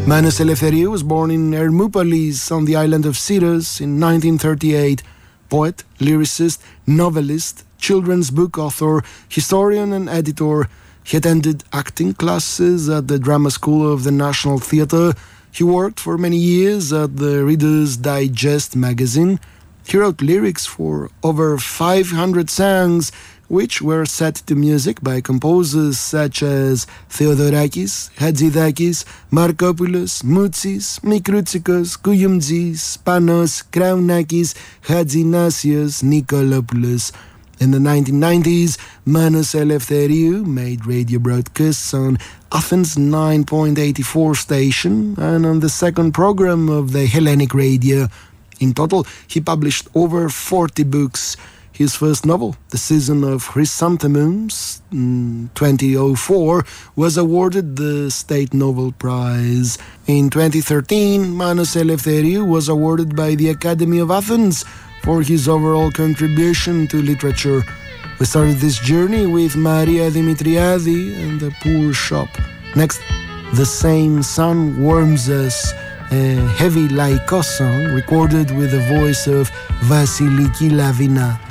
Manos Eleftheriou was born in Hermopolis on the island of Syros in 1938. Poet, lyricist, novelist, children's book author, historian and editor. He attended acting classes at the Drama School of the National Theatre. He worked for many years at the Reader's Digest magazine. He wrote lyrics for over 500 songs, which were set to music by composers such as Theodorakis, Hatzidakis, Markopoulos, Moutsis, Mikroutsikos, Kouyoumdzis, Panos, Kraunakis, Hatzinasios, Nikolopoulos. In the 1990s, Manos Eleftheriou made radio broadcasts on Athens 9.84 station and on the second program of the Hellenic Radio. In total, he published over 40 books. His first novel, The Season of Chrysanthemums, 2004, was awarded the State Nobel Prize. In 2013, Manos Eleftheriou was awarded by the Academy of Athens for his overall contribution to literature. We started this journey with Maria Dimitriadi and The Poor Shop. Next, The Same Sun Warms Us, a heavy laiko song recorded with the voice of Vasiliki Lavina.